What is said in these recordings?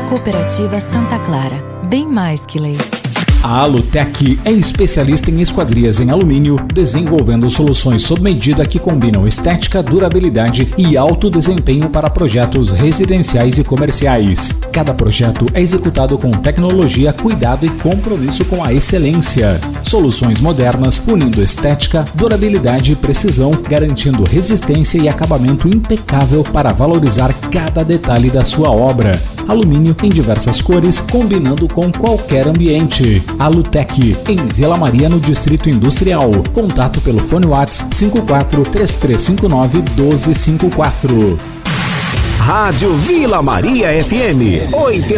Cooperativa Santa Clara, bem mais que leite. A Alutec é especialista em esquadrias em alumínio, desenvolvendo soluções sob medida que combinam estética, durabilidade e alto desempenho para projetos residenciais e comerciais. Cada projeto é executado com tecnologia, cuidado e compromisso com a excelência. Soluções modernas, unindo estética, durabilidade e precisão, garantindo resistência e acabamento impecável para valorizar cada detalhe da sua obra. Alumínio em diversas cores, combinando com qualquer ambiente. Alutec, em Vila Maria, no Distrito Industrial. Contato pelo fone WhatsApp 54 3359 1254. Rádio Vila Maria FM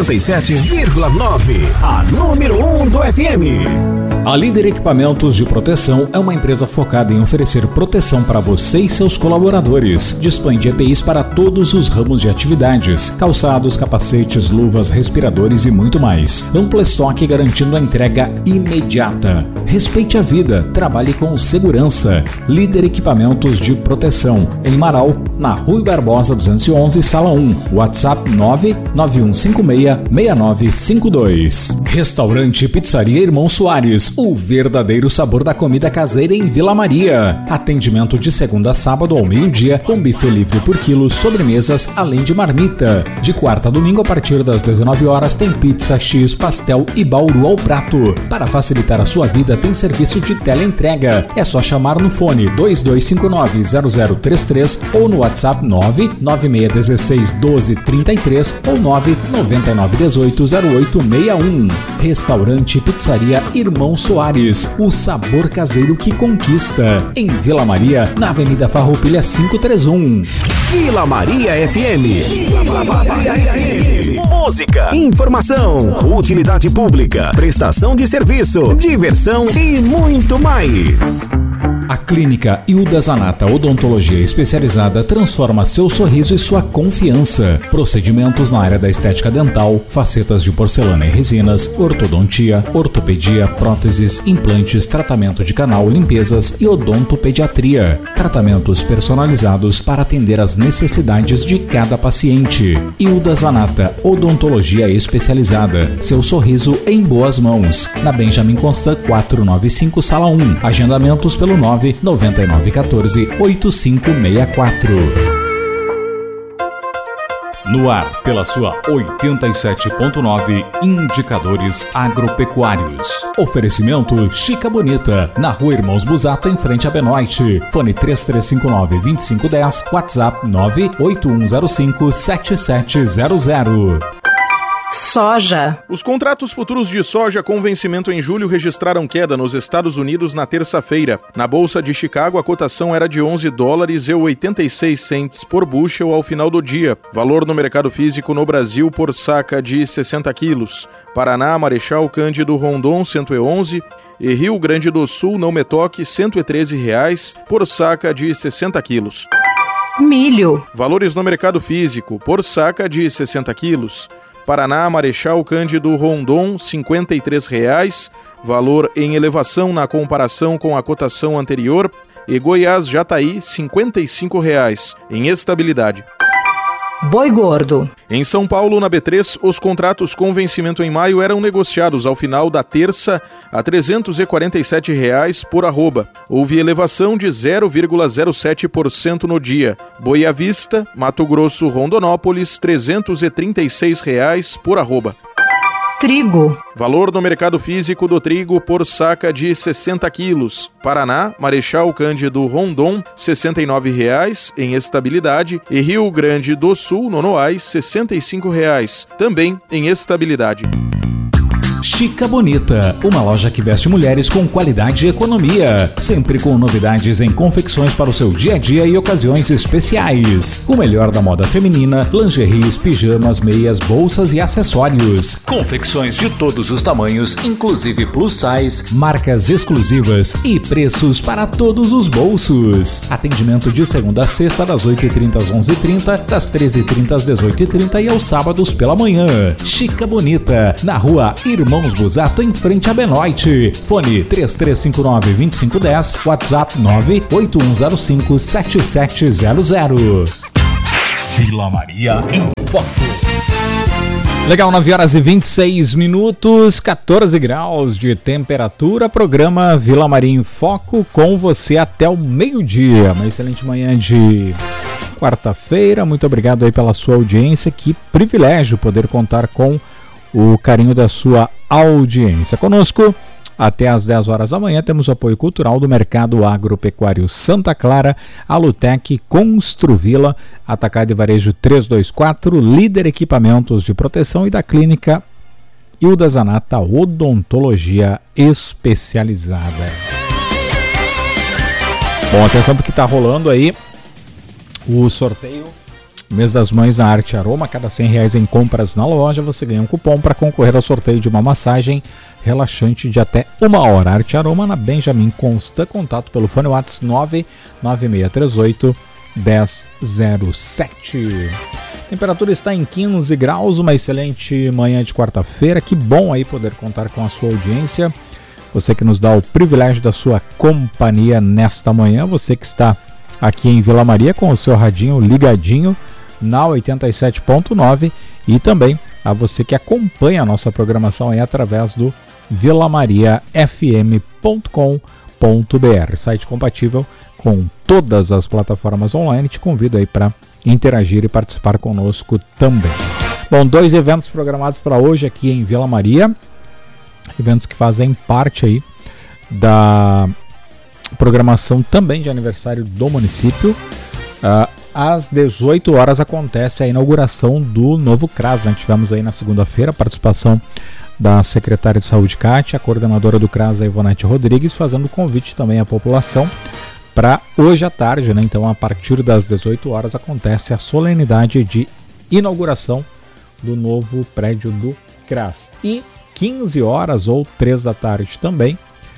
87,9, a número 1 do FM. A Líder Equipamentos de Proteção é uma empresa focada em oferecer proteção para você e seus colaboradores. Dispõe de EPIs para todos os ramos de atividades: calçados, capacetes, luvas, respiradores e muito mais. Amplo estoque garantindo a entrega imediata. Respeite a vida, trabalhe com segurança. Líder Equipamentos de Proteção, em Marau, na Rui Barbosa 211, Sala 1. WhatsApp 991566952. Restaurante Pizzaria Irmão Soares, o verdadeiro sabor da comida caseira em Vila Maria. Atendimento de segunda a sábado ao meio-dia, com buffet livre por quilo, sobremesas, além de marmita. De quarta a domingo, a partir das 19 horas, tem pizza, X, pastel e bauru ao prato. Para facilitar a sua vida, tem serviço de teleentrega. É só chamar no fone 2259-0033 ou no WhatsApp 996161233 ou 999180861. Restaurante Pizzaria Irmão Soares, o sabor caseiro que conquista. Em Vila Maria, na Avenida Farroupilha 531. Vila Maria FM. Vila Maria FM. Música, informação, utilidade pública, prestação de serviço, diversão e muito mais. A Clínica Hilda Zanata Odontologia Especializada transforma seu sorriso e sua confiança. Procedimentos na área da estética dental, facetas de porcelana e resinas, ortodontia, ortopedia, próteses, implantes, tratamento de canal, limpezas e odontopediatria. Tratamentos personalizados para atender às necessidades de cada paciente. Hilda Zanata Odontologia Especializada. Seu sorriso em boas mãos. Na Benjamin Constant 495, Sala 1. Agendamentos pelo 99914-8564. No ar, pela sua 87.9, Indicadores Agropecuários. Oferecimento Chica Bonita, na Rua Irmãos Busato, em frente a Benoite. Fone 3359-2510, WhatsApp 98105-7700. Soja. Os contratos futuros de soja com vencimento em julho registraram queda nos Estados Unidos na terça-feira. Na Bolsa de Chicago, a cotação era de $11,86 por bushel ao final do dia. Valor no mercado físico no Brasil por saca de 60 quilos. Paraná, Marechal Cândido Rondon, 111 e Rio Grande do Sul, Não Me Toque, R$113 por saca de 60 quilos. Milho. Valores no mercado físico por saca de 60 quilos. Paraná, Marechal Cândido Rondon, R$53, valor em elevação na comparação com a cotação anterior, e Goiás, Jataí, R$55, em estabilidade. Boi gordo. Em São Paulo, na B3, os contratos com vencimento em maio eram negociados ao final da terça a R$347 por arroba. Houve elevação de 0,07% no dia. Boi à vista, Mato Grosso, Rondonópolis, R$336 por arroba. Trigo. Valor no mercado físico do trigo por saca de 60 quilos. Paraná, Marechal Cândido Rondon, R$69 em estabilidade. E Rio Grande do Sul, Nonoais, R$65, também em estabilidade. Chica Bonita, uma loja que veste mulheres com qualidade e economia, sempre com novidades em confecções para o seu dia a dia e ocasiões especiais. O melhor da moda feminina, lingeries, pijamas, meias, bolsas e acessórios. Confecções de todos os tamanhos, inclusive plus size, marcas exclusivas e preços para todos os bolsos. Atendimento de segunda a sexta, das 8h30 às 11h30, das 13h30 às 18h30 e aos sábados pela manhã. Chica Bonita, na Rua Irmãos Busato, em frente a Benoite. Fone 3359-2510, WhatsApp 98105-7700. Vila Maria em Foco. Legal, 9 horas e 26 minutos, 14 graus de temperatura. Programa Vila Maria em Foco com você até o meio-dia. Uma excelente manhã de quarta-feira. Muito obrigado aí pela sua audiência. Que privilégio poder contar com o carinho da sua audiência. Conosco até às 10 horas da manhã temos o apoio cultural do Mercado Agropecuário Santa Clara, Alutec, Construvila, Atacado e Varejo 324, Líder Equipamentos de Proteção e da Clínica Hilda Zanata Odontologia Especializada. Bom, atenção porque está rolando aí o sorteio Mês das Mães na Arte Aroma. Cada R$100 em compras na loja você ganha um cupom para concorrer ao sorteio de uma massagem relaxante de até 1 hora. Arte Aroma na Benjamin Constant. Contato pelo fone WhatsApp 99638-1007. Temperatura está em 15 graus, uma excelente manhã de quarta-feira. Que bom aí poder contar com a sua audiência. Você que nos dá o privilégio da sua companhia nesta manhã. Você que está aqui em Vila Maria com o seu radinho ligadinho na 87.9 e também a você que acompanha a nossa programação aí através do vilamariafm.com.br, site compatível com todas as plataformas online. Te convido aí para interagir e participar conosco também. Bom, 2 eventos programados para hoje aqui em Vila Maria, eventos que fazem parte aí da programação também de aniversário do município. Às 18 horas acontece a inauguração do novo CRAS. Tivemos aí na segunda-feira a participação da secretária de Saúde, Kátia, a coordenadora do CRAS, a Ivonete Rodrigues, fazendo convite também à população para hoje à tarde, né? Então, a partir das 18 horas acontece a solenidade de inauguração do novo prédio do CRAS. E 15 horas ou 3 da tarde também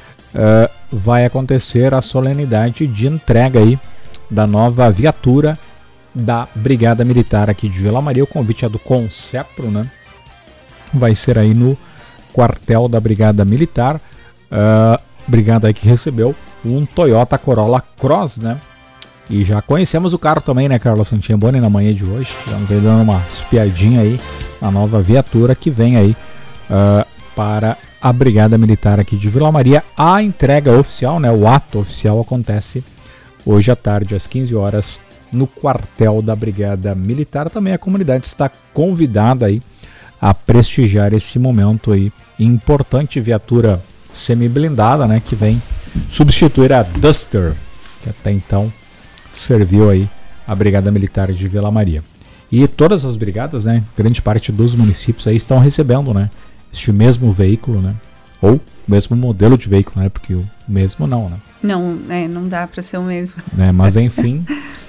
vai acontecer a solenidade de entrega aí da nova viatura da Brigada Militar aqui de Vila Maria. O convite é do Concepro, né? Vai ser aí no quartel da Brigada Militar. Brigada aí que recebeu um Toyota Corolla Cross, né? E já conhecemos o carro também, né, Carla Santiamboni, na manhã de hoje. Estamos aí dando uma espiadinha aí na nova viatura que vem aí para a Brigada Militar aqui de Vila Maria. A entrega oficial, né, o ato oficial acontece hoje à tarde, às 15 horas, no quartel da Brigada Militar. Também a comunidade está convidada aí a prestigiar esse momento aí. Importante viatura semi-blindada, né, que vem substituir a Duster, que até então serviu aí a Brigada Militar de Vila Maria. E todas as brigadas, né, grande parte dos municípios aí estão recebendo, né, este mesmo veículo, né, ou mesmo modelo de veículo, né, porque o mesmo não, né. Não, não dá para ser o mesmo. Mas enfim.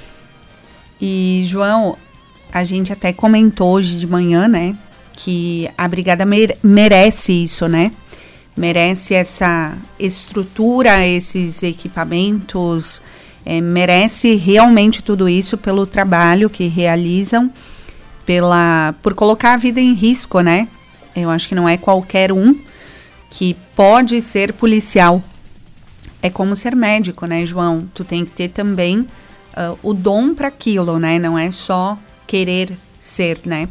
E, João, a gente até comentou hoje de manhã, né, que a Brigada merece isso, né? Merece essa estrutura, esses equipamentos, merece realmente tudo isso pelo trabalho que realizam, por colocar a vida em risco, né? Eu acho que não é qualquer um que pode ser policial. É como ser médico, né, João? Tu tem que ter também o dom para aquilo, né? Não é só querer ser, né?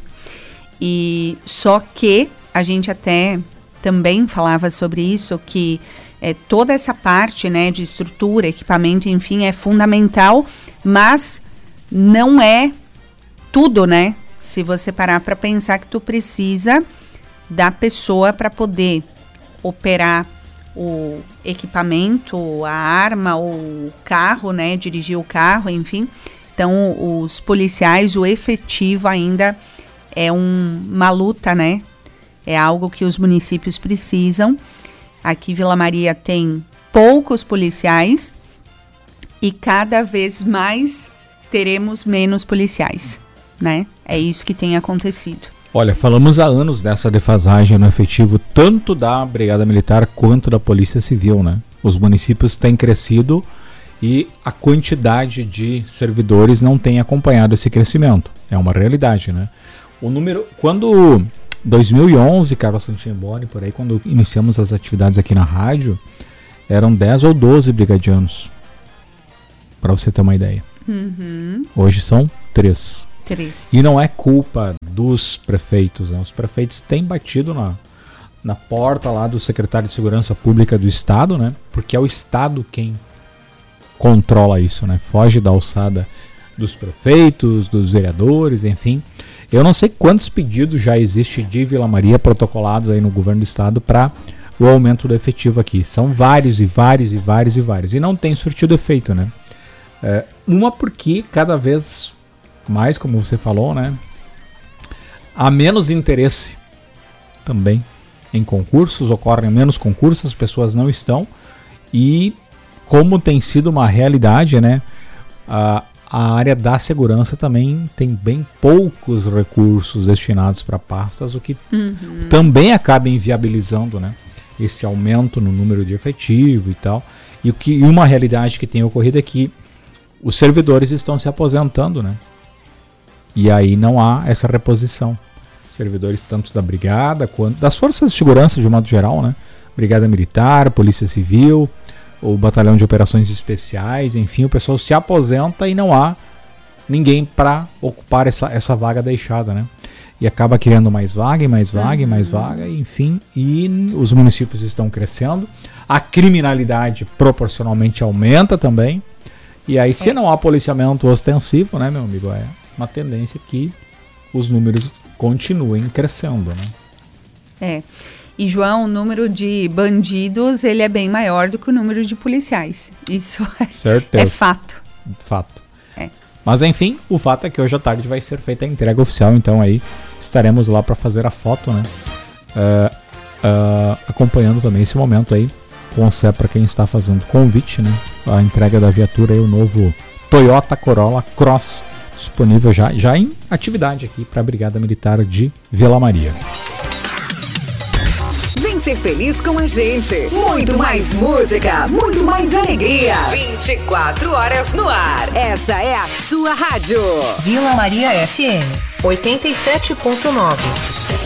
E só que a gente até também falava sobre isso, que toda essa parte, né, de estrutura, equipamento, enfim, é fundamental, mas não é tudo, né? Se você parar para pensar que tu precisa da pessoa para poder operar o equipamento, a arma, o carro, né, dirigir o carro, enfim. Então, os policiais, o efetivo ainda é uma luta, né? É algo que os municípios precisam. Aqui, Vila Maria tem poucos policiais e cada vez mais teremos menos policiais, né? É isso que tem acontecido. Olha, falamos há anos dessa defasagem no efetivo, tanto da Brigada Militar quanto da Polícia Civil, né? Os municípios têm crescido e a quantidade de servidores não tem acompanhado esse crescimento. É uma realidade, né? O número... Quando 2011, Carlos Santiamboni, por aí, quando iniciamos as atividades aqui na rádio, eram 10 ou 12 brigadianos, para você ter uma ideia. Uhum. Hoje são 3. 3. E não é culpa dos prefeitos, né? Os prefeitos têm batido na porta lá do secretário de Segurança Pública do Estado, né? Porque é o Estado quem controla isso, né? Foge da alçada dos prefeitos, dos vereadores, enfim. Eu não sei quantos pedidos já existe de Vila Maria protocolados aí no governo do Estado para o aumento do efetivo aqui. São vários e vários e vários e vários. E não tem surtido efeito, né? Uma porque cada vez mais, como você falou, né? Há menos interesse também em concursos, ocorrem menos concursos, as pessoas não estão. E como tem sido uma realidade, né? A área da segurança também tem bem poucos recursos destinados para pastas, o que também acaba inviabilizando, né, esse aumento no número de efetivo e tal. E uma realidade que tem ocorrido é que os servidores estão se aposentando, né? E aí não há essa reposição. Servidores tanto da Brigada quanto das Forças de Segurança de um modo geral, né? Brigada Militar, Polícia Civil, o Batalhão de Operações Especiais, enfim, o pessoal se aposenta e não há ninguém para ocupar essa vaga deixada, né? E acaba criando mais vaga, e mais vaga, e mais vaga, enfim, e os municípios estão crescendo, a criminalidade proporcionalmente aumenta também, e aí se não há policiamento ostensivo, né, meu amigo, é uma tendência que os números continuem crescendo, né? E, João, o número de bandidos, ele é bem maior do que o número de policiais. Isso é fato. Fato. Mas, enfim, o fato é que hoje à tarde vai ser feita a entrega oficial, então aí estaremos lá para fazer a foto, né? Acompanhando também esse momento aí, com para quem está fazendo convite, né? A entrega da viatura aí, o novo Toyota Corolla Cross, disponível já em atividade aqui para a Brigada Militar de Vila Maria. Vem ser feliz com a gente. Muito mais música, muito mais alegria. 24 horas no ar. Essa é a sua rádio. Vila Maria FM 87.9.